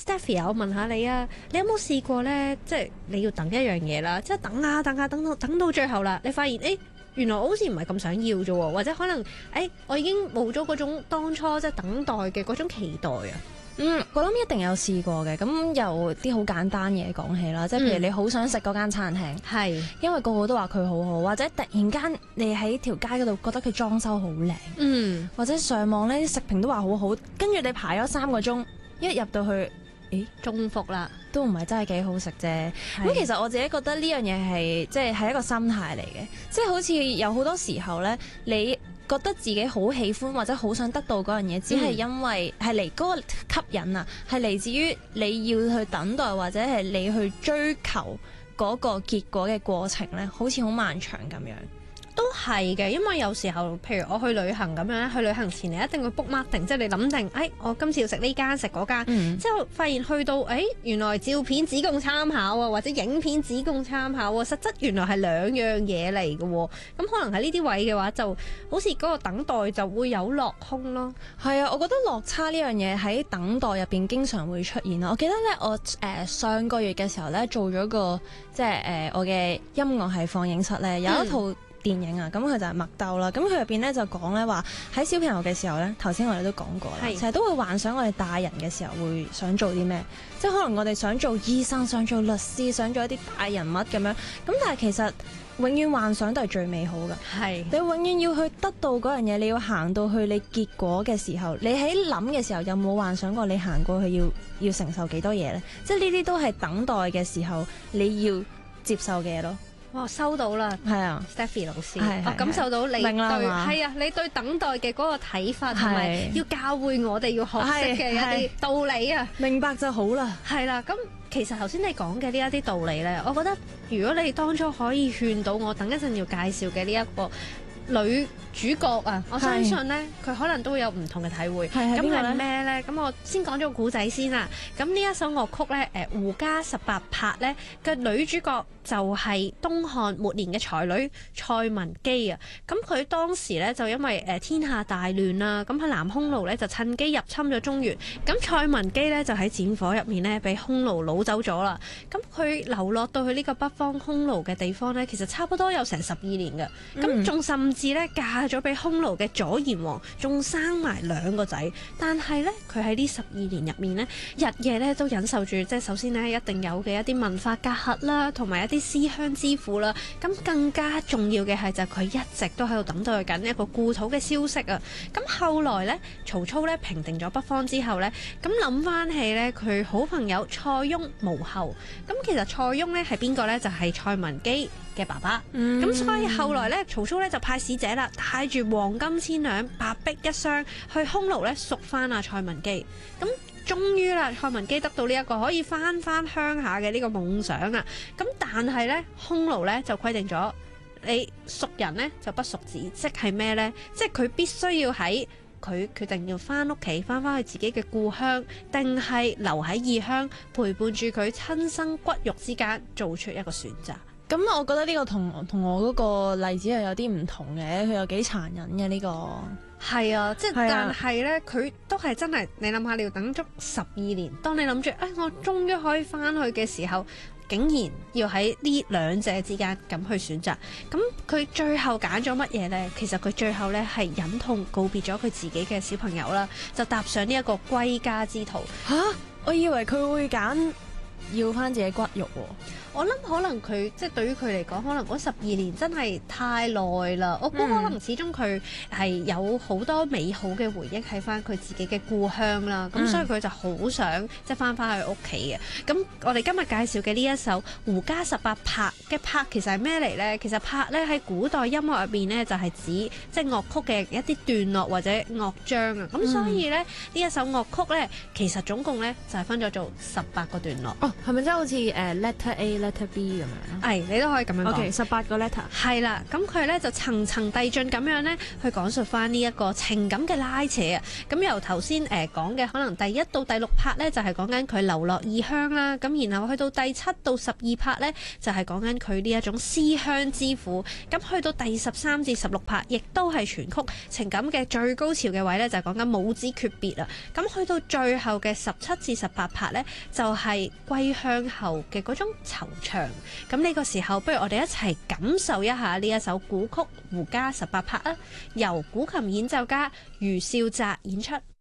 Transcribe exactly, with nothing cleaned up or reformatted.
Stephy 我問下你啊，你有冇試過咧？即係你要等一樣嘢啦，即係等啊等啊等到等到最後啦，你發現誒、欸、原來我好似唔係咁想要啫喎，或者可能誒、欸、我已經冇咗嗰種當初即係等待嘅嗰種期待啊。 嗯，我諗一定有試過嘅。咁由啲好簡單嘢講起啦，即係譬如你好想食嗰間餐廳，係、嗯、因為個個都話佢好好，或者突然間你喺條街嗰度覺得佢裝修好靚，嗯，或者上網呢啲食評都話好好，跟住你排咗三個鐘，一入到去，誒中伏啦， 都唔係真係幾好食啫。咁其實我自己覺得呢樣嘢係即係係一個心態嚟嘅，即係好似有好多時候呢，你覺得自己好喜歡或者好想得到嗰樣嘢，只係因為係嚟嗰個吸引啊，係嚟自於你要去等待或者係你去追求嗰個結果嘅過程咧，好似好漫長咁樣。 都係嘅，因為有時候，譬如我去旅行咁樣，去旅行前你一定會 book mark 定，即係你諗定，誒，我今次要食呢間食嗰間，嗯、之後發現去到，誒，原來照片只供參考啊，或者影片只供參考啊，實質原來係兩樣嘢嚟嘅喎，咁可能喺呢啲位嘅話，就好似嗰個等待就會有落空咯。 係啊，我覺得落差呢樣嘢喺等待入邊經常會出現啦。我記得咧，我誒、呃、上個月嘅時候咧，做咗個即係誒、呃、我嘅音樂係放映室咧，有一套、嗯電影啊，咁佢就係麥兜啦。咁佢入邊咧就講咧話喺小朋友嘅時候咧，頭先我哋都講過啦，成日都會幻想我哋大人嘅時候會想做啲咩，即係可能我哋想做醫生、想做律師、想做一啲大人物咁樣。咁但係其實永遠幻想都係最美好㗎。係你永遠要去得到嗰樣嘢，你要行到去你結果嘅時候，你喺諗嘅時候有冇幻想過你行過去要要承受幾多嘢咧？即係呢啲都係等待嘅時候你要接受嘅嘢咯。 哇，收到啦，係啊 Stephy 老師，我感受到你對係啊，你對等待嘅嗰個睇法同埋要教會我哋要學識嘅一啲道理啊， 明白就好啦。 係啦，咁其實頭先你講嘅呢一啲道理咧，我覺得如果你當初可以勸到我，等一陣要介紹嘅呢一個女主角啊，我相信咧佢可能都會有唔同嘅體會。咁係咩咧？咁我先講咗個故仔先啦。咁呢一首樂曲咧，誒胡笳十八拍咧嘅女主角就係東漢末年嘅才女蔡文姬啊。咁佢當時咧就因為誒天下大亂啦，咁喺南匈奴咧就趁機入侵咗中原。咁蔡文姬咧就喺戰火入面咧俾匈奴擄走咗啦。咁佢流落到去呢個北方匈奴嘅地方咧，其實差不多有成十二年嘅。咁仲、嗯、甚至咧嫁咗俾匈奴嘅左賢王，仲生埋兩個仔。但係咧，佢喺呢十二年入面咧，日夜咧都忍受住，即係首先咧一定有嘅一啲文化隔閡啦，同埋一啲思鄉之苦啦。咁更加重要嘅係就係佢一直都喺度等待緊一個故土嘅消息啊。咁後來咧，曹操咧平定咗北方之後咧，咁諗翻起咧佢好朋友蔡邕無後。咁其實蔡邕咧係邊個咧？就係、是、蔡文姬嘅爸爸。咁、嗯、所以後來咧，曹操咧就派使者啦，帶住黃金千兩、白璧一箱去匈奴咧贖翻阿蔡文姬。咁終於啦，蔡文姬得到呢一個可以翻翻鄉下嘅呢個夢想啊！咁但係咧，匈奴咧就規定咗，你贖人咧就不贖子，即係咩咧？即係佢必須要喺佢決定要翻屋企，翻翻去自己嘅故鄉，定係留喺異鄉陪伴住佢親生骨肉之間，做出一個選擇。 咁我覺得呢個同同我嗰個例子係有啲唔同嘅，佢有幾殘忍嘅呢、這個。 係啊，即係但係咧，佢都係真係，你諗下，你要等足十二年，當你諗住，誒、哎，我終於可以翻去嘅時候，竟然要喺呢兩者之間咁去選擇，咁佢最後揀咗乜嘢呢？其實佢最後咧係忍痛告別咗佢自己嘅小朋友啦，就踏上呢一個歸家之途。 吓，我以為佢會揀要翻自己骨肉喎。 我諗可能佢即係對於佢嚟講，可能嗰十二年真係太耐啦。我估可能始終佢係有好多美好嘅回憶喺翻佢自己嘅故鄉啦。咁、嗯、所以佢就好想即係翻返去屋企嘅。咁我哋今日介紹嘅呢一首胡笳十八拍嘅拍其實係咩嚟呢？其實拍咧喺古代音樂入邊呢，就係指即係樂曲嘅一啲段落或者樂章啊。咁、嗯、所以咧呢一首樂曲咧，其實總共咧就係分咗做十八個段落。 哦，係咪真係好似誒 letter A letter B 咁樣咯。 係，你都可以咁樣講。 OK，十八個 letter。 係啦，咁佢咧就層層遞進咁樣咧，去講述翻呢一個情感嘅拉扯啊。咁由頭先誒講嘅，可能第一到第六拍咧，就係講緊佢流落異鄉啦。咁然後去到第七到十二拍咧，就係講緊佢呢一種思鄉之苦。咁去到第十三至十六拍，亦都係全曲情感嘅最高潮嘅位咧，就係講緊母子訣別啊。咁去到最後嘅十七至十八拍咧，就係歸鄉後嘅嗰種惆悵。咁呢個時候，不如我哋一齊感受一下呢一首古曲《胡笳十八拍》啊，由古琴演奏家余少澤演出。